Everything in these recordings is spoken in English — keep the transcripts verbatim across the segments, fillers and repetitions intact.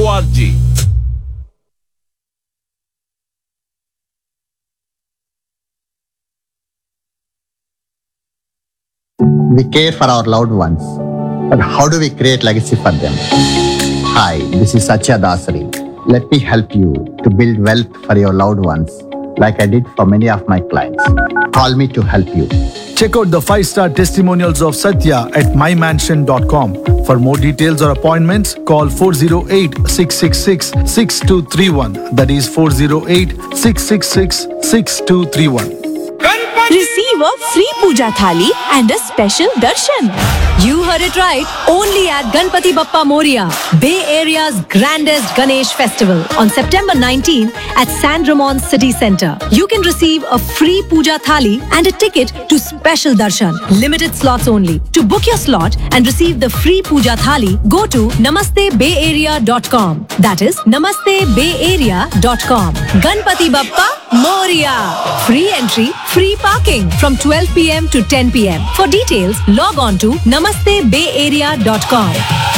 org. We care for our loved ones, but how do we create legacy for them? Hi, this is Satya Dasari. Let me help you to build wealth for your loved ones, like I did for many of my clients. Call me to help you. Check out the five-star testimonials of Satya at my mansion dot com. For more details or appointments, call four oh eight, six six six, six two three one. That is four oh eight, six six six, six two three one. Receive a free puja thali and a special darshan. You heard it right. Only at Ganpati Bappa Moria, Bay Area's grandest Ganesh festival on September nineteenth at San Ramon City Centre. You can receive a free puja thali and a ticket to special darshan. Limited slots only. To book your slot and receive the free puja thali, go to namaste bay area dot com. That is namaste bay area dot com. Ganpati Bappa Moria. Free entry, free parking from twelve p.m. to ten p.m. For details, log on to namaste bay area dot com.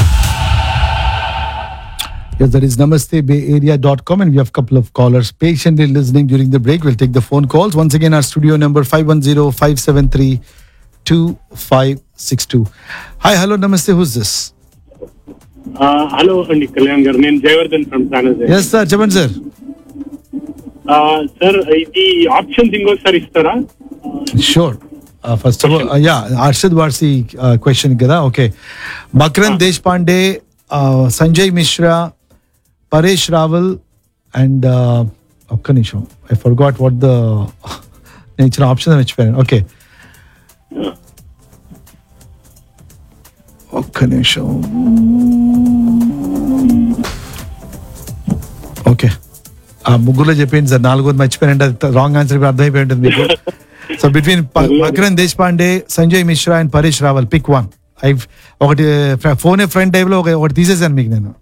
Yes, that is namaste bay area dot com, and we have a couple of callers patiently listening during the break. We'll take the phone calls. Once again, our studio number five one zero, five seven three, two five six two. Hi, hello, namaste. Who's this? Uh, hello, Andy Kalyan garu. Nenu Jayavardhan from San Jose. Yes, sir. Chaman, sir. Uh, sir, ఇది options ఇంకోసారి ఇస్తారా? Sure. Uh, first of all, uh, yeah, Arshad Varsi uh, question kada. Okay. Makarand Deshpande, uh, Sanjay Mishra, Paresh Rawal, and uh, ఒక్క నిమిషం. I forgot what the నేను ఇచ్చిన option మర్చిపోయాను. Okay, ఒక్క నిమిషం. ఓకే, ఆ ముగ్గురులో చెప్పింది సార్. నాలుగోది మర్చిపోయానంటే రాంగ్ ఆన్సర్ అర్థమైపోయి ఉంటుంది మీకు. So between Makarand Deshpande, Sanjay Mishra and Paresh Rawal, pick one. I ఒకటి ఫోన్ ఏ ఫ్రెండ్ టైప్ లో ఒకటి తీసేసాను మీకు నేను.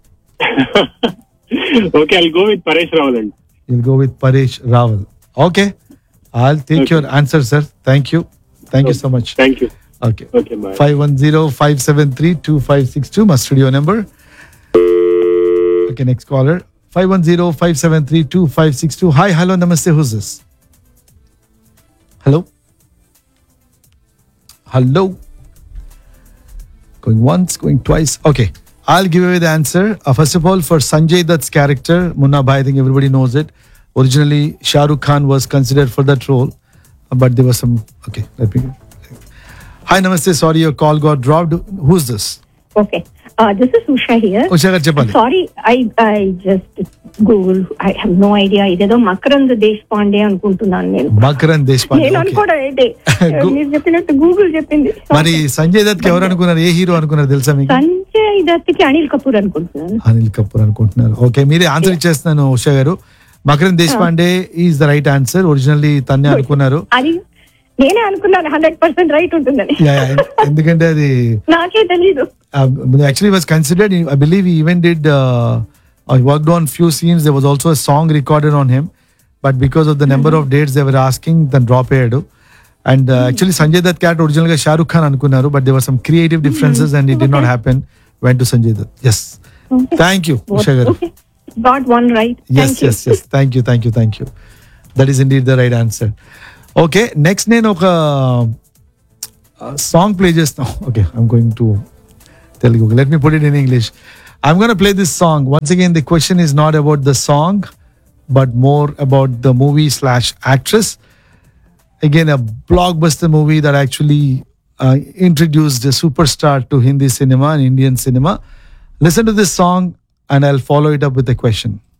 Okay, I'll go with Paresh Rawal అండి. You'll go with Paresh Rawal. Okay, I'll take okay. your answer, sir. Thank you. Thank okay. you so much. Thank you. Okay. Okay, bye. five one zero, five seven three, two five six two, my studio number. Okay, next caller. five one zero, five seven three, two five six two. Hi, hello, namaste. Who's this? Hello? Hello? Going once, going twice. Okay. I'll give away the answer. Uh, first of all, for Sanjay Dutt's character, Munna Bhai, I think everybody knows it. Originally, Shah Rukh Khan was considered for that role, uh, but there was some. Okay, let me. Hi, namaste. Sorry, your call got dropped. Who's this? Okay, uh, this is Usha here. Usha garu cheppali. Sorry, I I just Google. I have no idea. ఇదేదో మకరంద్ దేశపాండే అనుకుంటున్నాను నేను. మకరంద్ దేశపాండే. నేను అనుకోవడం అయితే మీరు చెప్పినట్టు Google చెప్పింది. మరి సంజయ్ దత్ కి ఎవరు అనుకున్నారు? ఏ హీరో అనుకున్నారు తెలుసా మీకు? సంజయ్ దత్ కి అనిల్ కపూర్ అనుకుంటున్నాను. అనిల్ కపూర్ అనుకుంటున్నారు. ఓకే, మీరే ఆన్సర్ ఇచ్చేస్తున్నాను ఉషా గారు. Makarand Deshpande is the right answer. Originally తన్నే అనుకున్నారు. అది నేనే అనుకున్నాను హండ్రెడ్ పర్సెంట్ రైట్ ఉంటుందని. ఎందుకంటే అది నాకే తెలీదు. Actually was considered, I believe he even did uh, uh, worked on few scenes. There was also a song recorded on him, but because of the number mm-hmm. of dates they were asking, then drop it. And uh, actually Sanjay Dutt cat originally Shah Rukh Khan anukunnaru, but there were some creative differences mm-hmm. and it did okay. not happen. Went to Sanjay Dutt. Yes. Okay. Thank you, Usha garu. Okay. Got one right. Yes, thank yes, you. yes. Thank you, thank you, thank you. That is indeed the right answer. Okay, next name oka uh, song play just now. Okay, I'm going to Telugu. Let me put it in English. I'm going to play this song. Once again, the question is not about the song, but more about the movie slash actress. Again, a blockbuster movie that actually uh, introduced a superstar to Hindi cinema and Indian cinema. Listen to this song and I'll follow it up with a question.